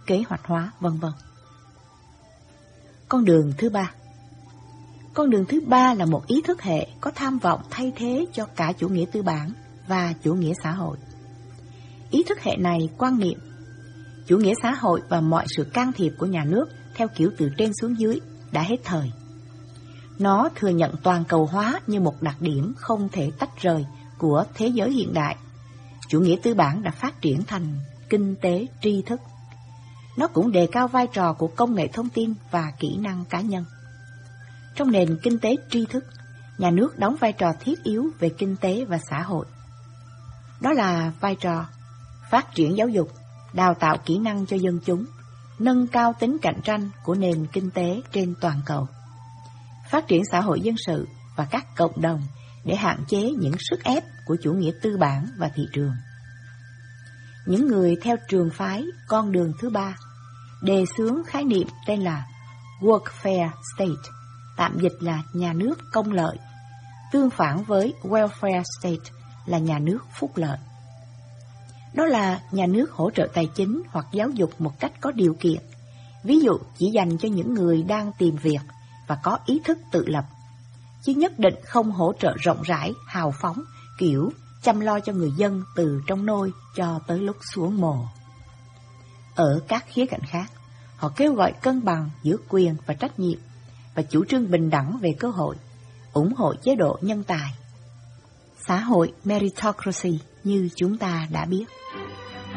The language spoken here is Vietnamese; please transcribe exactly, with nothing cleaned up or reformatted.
kế hoạch hóa, vân vân. Con đường thứ ba. Con đường thứ ba là một ý thức hệ có tham vọng thay thế cho cả chủ nghĩa tư bản và chủ nghĩa xã hội. Ý thức hệ này quan niệm chủ nghĩa xã hội và mọi sự can thiệp của nhà nước theo kiểu từ trên xuống dưới đã hết thời. Nó thừa nhận toàn cầu hóa như một đặc điểm không thể tách rời của thế giới hiện đại. Chủ nghĩa tư bản đã phát triển thành kinh tế tri thức. Nó cũng đề cao vai trò của công nghệ thông tin và kỹ năng cá nhân. Trong nền kinh tế tri thức, nhà nước đóng vai trò thiết yếu về kinh tế và xã hội. Đó là vai trò phát triển giáo dục, đào tạo kỹ năng cho dân chúng, nâng cao tính cạnh tranh của nền kinh tế trên toàn cầu, phát triển xã hội dân sự và các cộng đồng để hạn chế những sức ép của chủ nghĩa tư bản và thị trường. Những người theo trường phái con đường thứ ba đề xướng khái niệm tên là Workfare State, tạm dịch là nhà nước công lợi, tương phản với Welfare State là nhà nước phúc lợi. Đó là nhà nước hỗ trợ tài chính hoặc giáo dục một cách có điều kiện, ví dụ chỉ dành cho những người đang tìm việc và có ý thức tự lập, chứ nhất định không hỗ trợ rộng rãi, hào phóng, kiểu chăm lo cho người dân từ trong nôi cho tới lúc xuống mồ. Ở các khía cạnh khác, họ kêu gọi cân bằng giữa quyền và trách nhiệm và chủ trương bình đẳng về cơ hội, ủng hộ chế độ nhân tài. Xã hội meritocracy như chúng ta đã biết.